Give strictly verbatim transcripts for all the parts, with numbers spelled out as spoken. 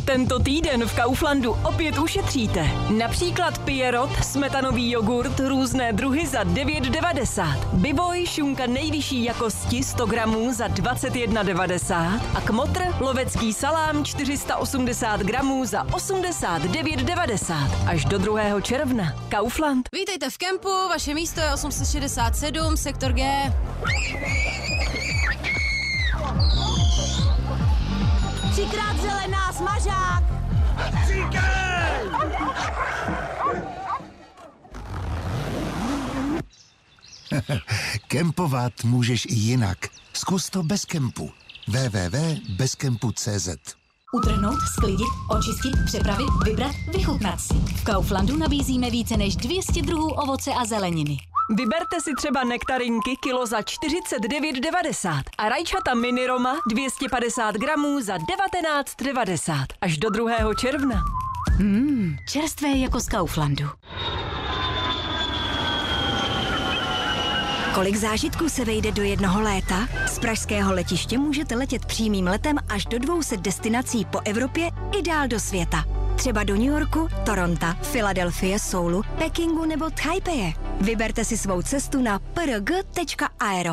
Tento týden v Kauflandu opět ušetříte. Například Pierrot, smetanový jogurt, různé druhy za devět devadesát. Biboj, šunka nejvyšší jakosti sto gramů za dvacet jedna devadesát. A Kmotr, lovecký salám čtyři sta osmdesát gramů za osmdesát devět devadesát. Až do druhého června. Kaufland. Vítejte v kempu, vaše místo je osm set šedesát sedm, sektor G. Třikrát zelená, smažák! Říkej! Kempovat můžeš i jinak. Zkus to bez kempu. w w w tečka bez kempu tečka cé zet. Utrhnout, sklidit, očistit, přepravit, vybrat, vychutnat si. V Kauflandu nabízíme více než dvě stě druhů ovoce a zeleniny. Vyberte si třeba nektarinky kilo za čtyřicet devět devadesát a rajčata mini Roma dvě stě padesát gramů za devatenáct devadesát. Až do druhého června. Mmm, čerstvé jako z Kauflandu. Kolik zážitků se vejde do jednoho léta? Z pražského letiště můžete letět přímým letem až do dvou set destinací po Evropě i dál do světa. Třeba do New Yorku, Toronto, Filadelfie, Soulu, Pekingu nebo Taipeje. Vyberte si svou cestu na p r g tečka aero.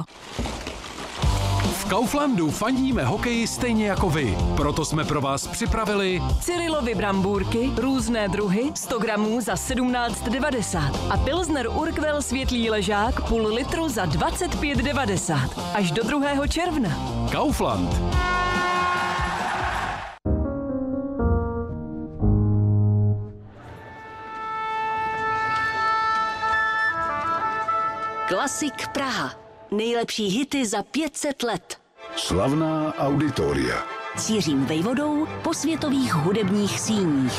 V Kauflandu fandíme hokeji stejně jako vy. Proto jsme pro vás připravili Cyrilovy brambůrky, různé druhy, sto gramů za sedmnáct devadesát a Pilsner Urquell světlý ležák půl litru za dvacet pět devadesát. Až do druhého června. Kaufland. Klasik Praha. Nejlepší hity za pět set let. Slavná auditoria. S Jiřím Vejvodou po světových hudebních síních.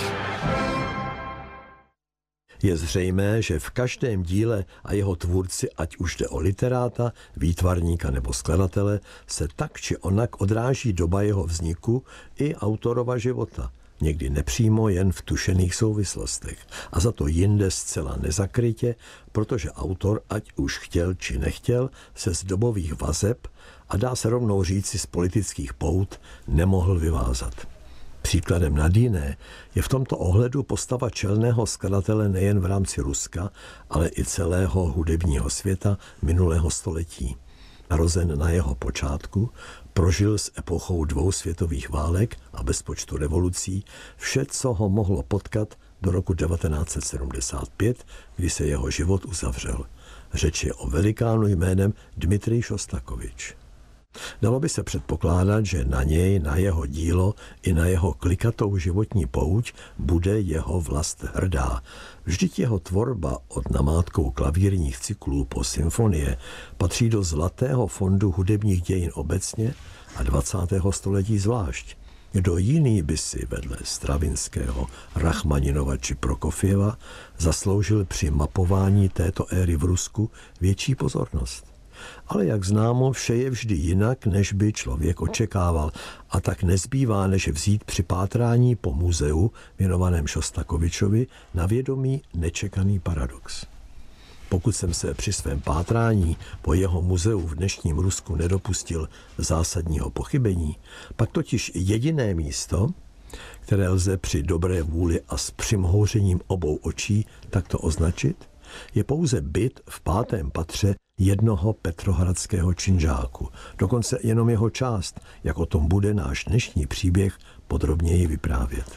Je zřejmé, že v každém díle a jeho tvůrci, ať už jde o literáta, výtvarníka nebo skladatele, se tak či onak odráží doba jeho vzniku i autorova života. Někdy nepřímo, jen v tušených souvislostech. A za to jinde zcela nezakrytě, protože autor, ať už chtěl či nechtěl, se z dobových vazeb a dá se rovnou říci z politických pout nemohl vyvázat. Příkladem nad jiné je v tomto ohledu postava čelného skladatele nejen v rámci Ruska, ale i celého hudebního světa minulého století. Narozen na jeho počátku, prožil s epochou dvou světových válek a bezpočtu revolucí vše, co ho mohlo potkat do roku devatenáct set sedmdesát pět, kdy se jeho život uzavřel. Řeč je o velikánu jménem Dmitrij Šostakovič. Dalo by se předpokládat, že na něj, na jeho dílo i na jeho klikatou životní pouť bude jeho vlast hrdá. Vždyť jeho tvorba od namátkou klavírních cyklů po symfonie patří do zlatého fondu hudebních dějin obecně a dvacátého století zvlášť. Kdo jiný by si vedle Stravinského, Rachmaninova či Prokofjeva zasloužil při mapování této éry v Rusku větší pozornost. Ale jak známo, vše je vždy jinak, než by člověk očekával, a tak nezbývá, než vzít při pátrání po muzeu věnovaném Šostakovičovi na vědomí nečekaný paradox. Pokud jsem se při svém pátrání po jeho muzeu v dnešním Rusku nedopustil zásadního pochybení, pak totiž jediné místo, které lze při dobré vůli a s přimhouřením obou očí takto označit, je pouze byt v pátém patře jednoho petrohradského činžáku, dokonce jenom jeho část, jak o tom bude náš dnešní příběh podrobněji vyprávět.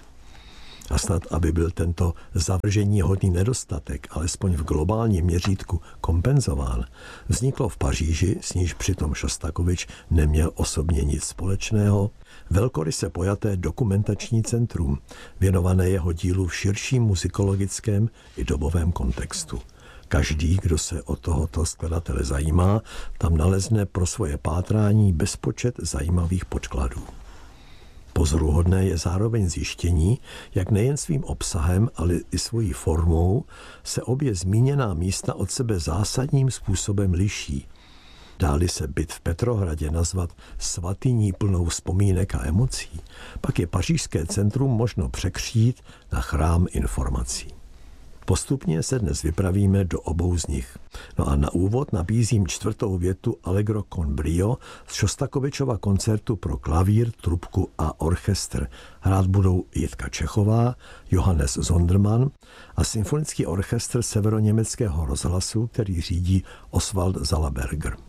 A snad, aby byl tento zavržení hodný nedostatek, alespoň v globálním měřítku kompenzován, vzniklo v Paříži, s níž přitom Šostakovič neměl osobně nic společného, velkoryse pojaté dokumentační centrum, věnované jeho dílu v širším muzikologickém i dobovém kontextu. Každý, kdo se o tohoto skladatele zajímá, tam nalezne pro svoje pátrání bezpočet zajímavých podkladů. Pozoruhodné je zároveň zjištění, jak nejen svým obsahem, ale i svojí formou se obě zmíněná místa od sebe zásadním způsobem liší. Dá-li se byt v Petrohradě nazvat svatyní plnou vzpomínek a emocí, pak je pařížské centrum možno překřít na chrám informací. Postupně se dnes vypravíme do obou z nich. No a na úvod nabízím čtvrtou větu Allegro con brio z Šostakovičova koncertu pro klavír, trubku a orchestr. Hrát budou Jitka Čechová, Johannes Zondermann a symfonický orchestr Severoněmeckého rozhlasu, který řídí Oswald Zalaberger.